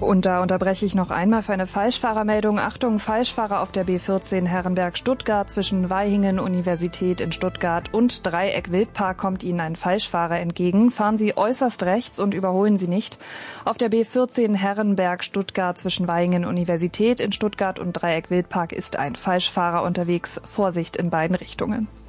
Und da unterbreche ich noch einmal für eine Falschfahrermeldung. Achtung, Falschfahrer auf der B14 Herrenberg-Stuttgart zwischen Vaihingen Universität in Stuttgart und Dreieck Wildpark kommt Ihnen ein Falschfahrer entgegen. Fahren Sie äußerst rechts und überholen Sie nicht. Auf der B14 Herrenberg-Stuttgart zwischen Vaihingen Universität in Stuttgart und Dreieck Wildpark ist ein Falschfahrer unterwegs. Vorsicht in beiden Richtungen.